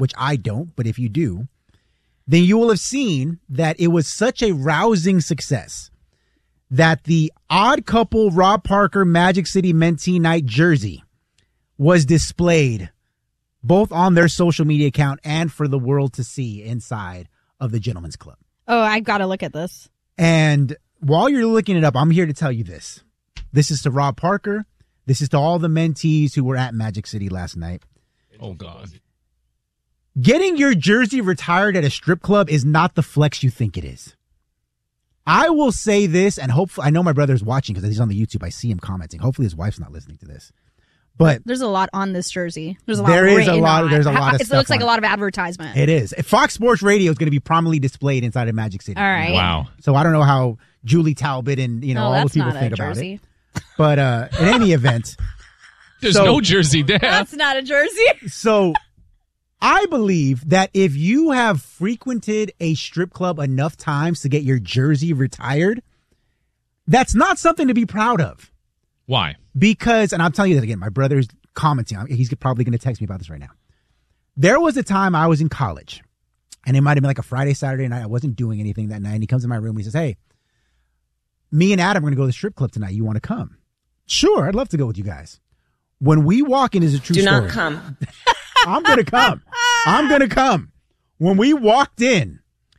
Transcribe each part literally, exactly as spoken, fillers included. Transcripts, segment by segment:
which I don't, but if you do, then you will have seen that it was such a rousing success that the Odd Couple Rob Parker Magic City Mentee Night jersey was displayed both on their social media account and for the world to see inside of the Gentlemen's Club. Oh, I've got to look at this. And while you're looking it up, I'm here to tell you this. This is to Rob Parker. This is to all the mentees who were at Magic City last night. Oh, God. Getting your jersey retired at a strip club is not the flex you think it is. I will say this, and hopefully, I know my brother's watching because he's on the YouTube. I see him commenting. Hopefully his wife's not listening to this. But there's a lot on this jersey. There's a lot. There is a written lot. on There's a it. lot of It stuff looks like on a lot of advertisement. It is. Fox Sports Radio is going to be prominently displayed inside of Magic City. All right. Wow. So I don't know how Julie Talbot and you know No, all that's those people not a think about jersey. it. But uh, in any event, There's so, no jersey there. That's not a jersey. So I believe that if you have frequented a strip club enough times to get your jersey retired, that's not something to be proud of. Why? Because, and I'm telling you that again, my brother's commenting. He's probably going to text me about this right now. There was a time I was in college, and it might have been like a Friday, Saturday night. I wasn't doing anything that night, and he comes in my room and he says, hey, me and Adam are going to go to the strip club tonight. You want to come? Sure, I'd love to go with you guys. When we walk in, is a true Do story. not come. I'm going to come. I'm going to come. When we walked in,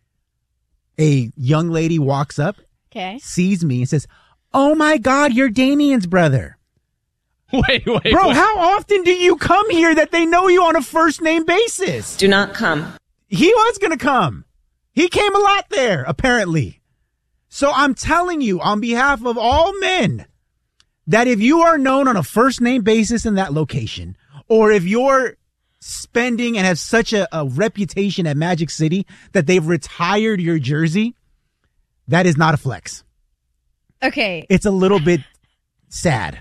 a young lady walks up, Okay. sees me, and says, oh my God, you're Damien's brother. Wait, wait, Bro, wait. how often do you come here that they know you on a first name basis? Do not come. He was going to come. He came a lot there, apparently. So I'm telling you on behalf of all men that if you are known on a first name basis in that location, or if you're spending and have such a, a reputation at Magic City that they've retired your jersey, that is not a flex. Okay. It's a little bit sad.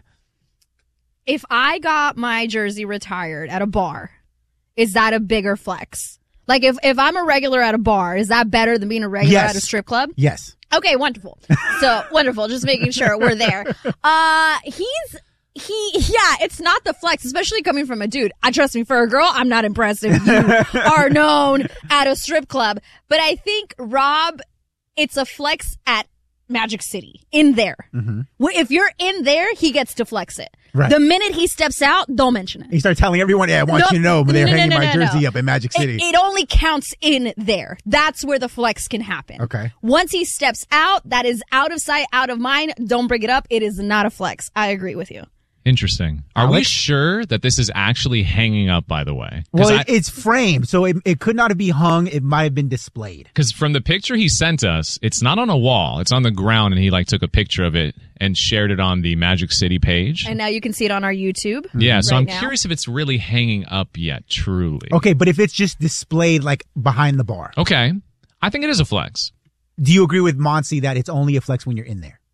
If I got my jersey retired at a bar, is that a bigger flex? Like if, if I'm a regular at a bar, is that better than being a regular Yes. at a strip club? Yes. Okay, wonderful. So wonderful. Just making sure we're there. Uh, he's, he, yeah, it's not the flex, especially coming from a dude. I trust me, for a girl, I'm not impressed if you are known at a strip club. But I think, Rob, it's a flex at Magic City, in there. Mm-hmm. If you're in there, he gets to flex it. Right. The minute he steps out, don't mention it. He started telling everyone, yeah, I want No, you to know, but they're no, no, hanging no, my no, jersey no. up in Magic City. It, it only counts in there. That's where the flex can happen. Okay. Once he steps out, that is out of sight, out of mind. Don't bring it up. It is not a flex. I agree with you. Interesting. Are we Alex? sure that this is actually hanging up, by the way? Well, I- it, it's framed, so it, it could not be hung. It might have been displayed. Because from the picture he sent us, it's not on a wall. It's on the ground, and he like took a picture of it and shared it on the Magic City page. And now you can see it on our YouTube. Yeah, so right I'm now. curious if it's really hanging up yet, truly. Okay, but if it's just displayed like behind the bar, Okay. I think it is a flex. do you agree with Monsi that it's only a flex when you're in there?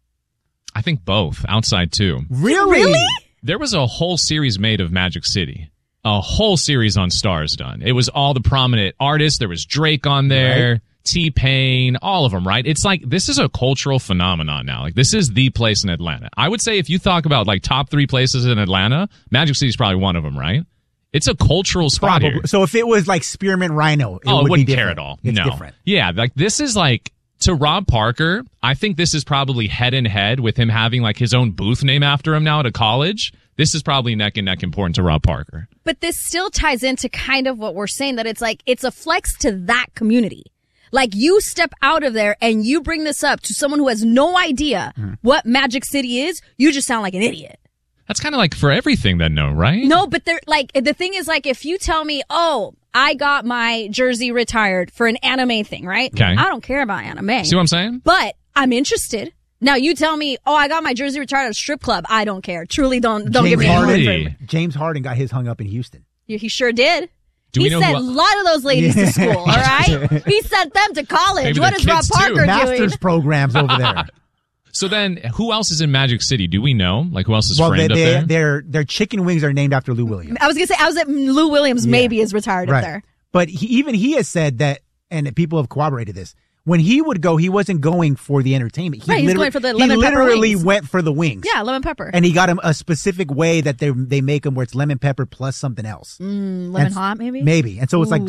I think both. Outside, too. Really? Really? There was a whole series made of Magic City. A whole series on Stars done. It was all the prominent artists. There was Drake on there, Right. T-Pain, all of them, right? It's like, this is a cultural phenomenon now. Like, this is the place in Atlanta. I would say if you talk about, like, top three places in Atlanta, Magic City's probably one of them, right? It's a cultural spot Probably. here. So if it was like Spearmint Rhino, it oh, would I wouldn't be care different. at all. It's no. different. Yeah, like, this is like, to Rob Parker, I think this is probably head and head with him having, like, his own booth name after him now at a college. This is probably neck and neck important to Rob Parker. But this still ties into kind of what we're saying, that it's like, it's a flex to that community. Like, you step out of there and you bring this up to someone who has no idea Mm. what Magic City is, you just sound like an idiot. That's kind of like for everything then, no, right? No, but they're like, the thing is, like, if you tell me, oh, I got my jersey retired for an anime thing, right? Okay. I don't care about anime. See what I'm saying? But I'm interested. Now you tell me, oh, I got my jersey retired at a strip club. I don't care. Truly don't, don't give James me a Harden. hard for James Harden got his hung up in Houston. He he sure did. Do he we know sent who- a lot of those ladies Yeah. to school, all right? He sent them to college. Maybe What their is Rob kids, too. Parker Masters doing? programs over there. So then, who else is in Magic City? Do we know? Like, who else is Well, they, framed they, up there? their their chicken wings are named after Lou Williams. I was going to say, I was at Lou Williams Yeah. maybe is retired Right. up there. But he, even he has said that, and people have corroborated this. When he would go, he wasn't going for the entertainment. He Right, he was literally- going for the he lemon pepper literally wings. went for the wings. Yeah, lemon pepper. And he got him a specific way that they they make them where it's lemon pepper plus something else. Mm, lemon And- hot, maybe? Maybe. And so it's like